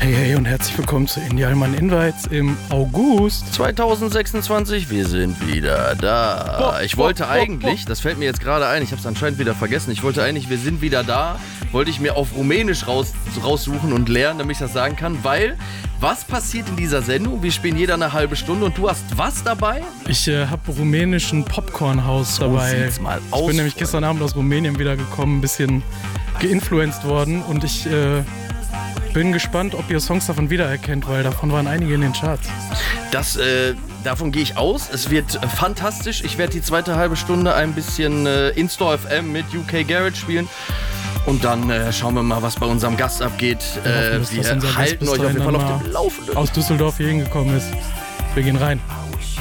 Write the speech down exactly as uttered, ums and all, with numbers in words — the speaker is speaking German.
Hey, hey und herzlich willkommen zu Indie Allman Invites im August zweitausendsechsundzwanzig, wir sind wieder da. Ich wollte eigentlich, das fällt mir jetzt gerade ein, ich habe es anscheinend wieder vergessen, ich wollte eigentlich, wir sind wieder da, wollte ich mir auf Rumänisch raus, raussuchen und lernen, damit ich das sagen kann, weil, was passiert in dieser Sendung? Wir spielen jeder eine halbe Stunde und du hast was dabei? Ich äh, habe rumänischen Popcornhaus So dabei. sieht's mal Ich aus, bin nämlich Freunde. gestern Abend aus Rumänien wiedergekommen, ein bisschen geinfluenced worden und ich äh, bin gespannt, ob ihr Songs davon wiedererkennt, weil davon waren einige in den Charts. Das, äh, davon gehe ich aus. Es wird äh, fantastisch. Ich werde die zweite halbe Stunde ein bisschen äh, In-Store F M mit U K Garage spielen. Und dann äh, schauen wir mal, was bei unserem Gast abgeht. Wir Äh, hoffen, dass- dass unser wir Gast halten bis euch auf dahin jeden Fall dann auf mal dem Laufenden. Aus Düsseldorf hier hingekommen ist. Wir gehen rein.